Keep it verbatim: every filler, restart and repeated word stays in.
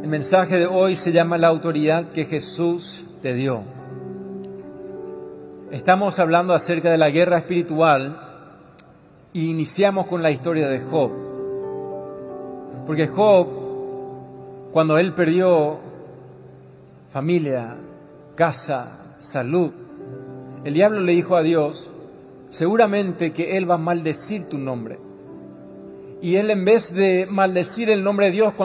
El mensaje de hoy se llama La autoridad que Jesús te dio. Estamos hablando acerca de la guerra espiritual y iniciamos con la historia de Job. Porque Job, cuando él perdió familia, casa, salud, el diablo le dijo a Dios, seguramente que él va a maldecir tu nombre. Y él, en vez de maldecir el nombre de Dios,